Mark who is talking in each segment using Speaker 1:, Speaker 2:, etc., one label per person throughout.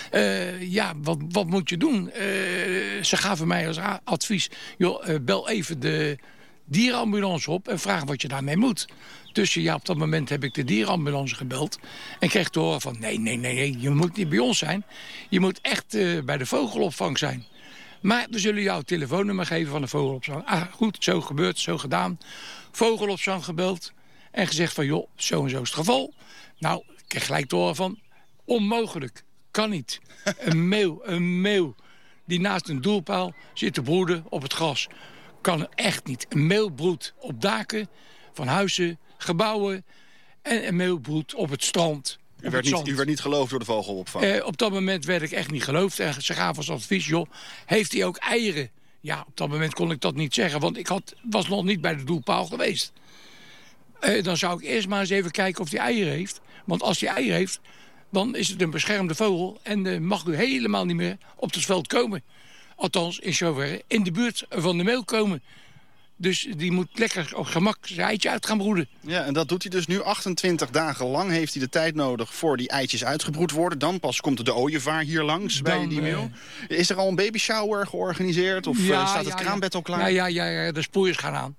Speaker 1: Wat moet je doen? Ze gaven mij als advies, bel even de dierenambulance op en vraag wat je daarmee moet. Dus op dat moment heb ik de dierenambulance gebeld en kreeg te horen van nee, je moet niet bij ons zijn. Je moet echt bij de vogelopvang zijn. Maar we zullen jou het telefoonnummer geven van de vogelopvang. Goed, zo gebeurd, zo gedaan. Vogelopvang gebeld en gezegd van zo en zo is het geval. Nou, ik kreeg gelijk te horen van onmogelijk, kan niet. Een meeuw die naast een doelpaal zit te broeden op het gras. Kan echt niet. Een meeuw broedt op daken van huizen, gebouwen en een meeuw broedt op het strand.
Speaker 2: U werd niet geloofd door de vogelopvang?
Speaker 1: Op dat moment werd ik echt niet geloofd. En ze gaven als advies, heeft hij ook eieren? Ja, op dat moment kon ik dat niet zeggen, want ik was nog niet bij de doelpaal geweest. Dan zou ik eerst maar eens even kijken of hij eieren heeft. Want als hij eieren heeft, dan is het een beschermde vogel en mag u helemaal niet meer op het veld komen. Althans, in zoverre in de buurt van de meeuw komen. Dus die moet lekker op gemak zijn eitje uit gaan broeden.
Speaker 2: Ja, en dat doet hij dus nu 28 dagen lang. Heeft hij de tijd nodig voor die eitjes uitgebroed worden. Dan pas komt de ooievaar hier langs bij die meeuw. Is er al een baby shower georganiseerd? Of staat het kraambed al klaar?
Speaker 1: Ja, de spoeiers gaan aan.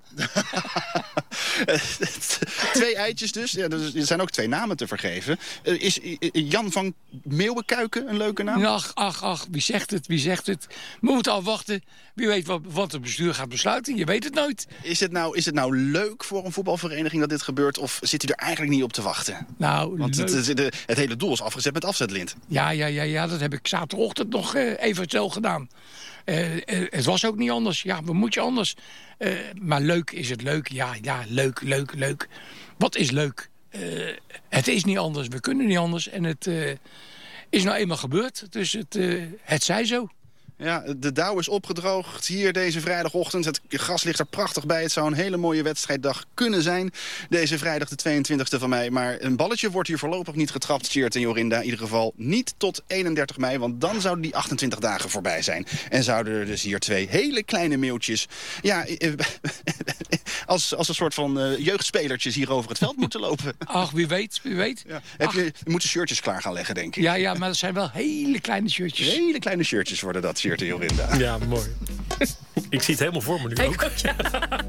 Speaker 2: 2 eitjes dus. Ja, er zijn ook 2 namen te vergeven. Is Jan van Meeuwenkuiken een leuke naam?
Speaker 1: Ach, wie zegt het? We moeten afwachten. Wie weet wat het bestuur gaat besluiten. Je weet het nooit.
Speaker 2: Is het nou leuk voor een voetbalvereniging dat dit gebeurt? Of zit u er eigenlijk niet op te wachten?
Speaker 1: Nou,
Speaker 2: want het hele doel is afgezet met afzetlint.
Speaker 1: Ja, dat heb ik zaterdagochtend nog even zelf gedaan. Het was ook niet anders. Ja, wat moet je anders? Maar leuk, is het leuk? Ja, leuk. Wat is leuk? Het is niet anders. We kunnen niet anders. En het is nou eenmaal gebeurd. Dus het zij zo.
Speaker 2: Ja, de dauw is opgedroogd hier deze vrijdagochtend. Het gras ligt er prachtig bij. Het zou een hele mooie wedstrijddag kunnen zijn. Deze vrijdag de 22e van mei. Maar een balletje wordt hier voorlopig niet getrapt, Sjeerd en Jorinda. In ieder geval niet tot 31 mei, want dan zouden die 28 dagen voorbij zijn. En zouden er dus hier 2 hele kleine meeuwtjes... Ja, als een soort van jeugdspelertjes hier over het veld moeten lopen.
Speaker 1: Ach, wie weet.
Speaker 2: Ja. Je moet shirtjes klaar gaan leggen, denk ik.
Speaker 1: Ja, maar dat zijn wel hele kleine shirtjes.
Speaker 2: Hele kleine shirtjes worden dat, Sjeerd en Jorinda.
Speaker 3: Ja, mooi. Ik zie het helemaal voor me nu ook.